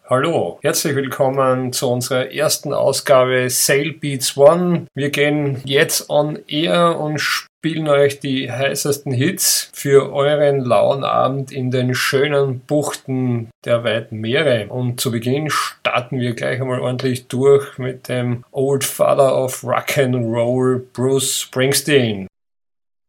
Hallo, herzlich willkommen zu unserer ersten Ausgabe Sail Beats One. Wir gehen jetzt on air und spielen euch die heißesten Hits für euren lauen Abend in den schönen Buchten der weiten Meere. Und zu Beginn starten wir gleich einmal ordentlich durch mit dem Old Father of Rock and Roll, Bruce Springsteen.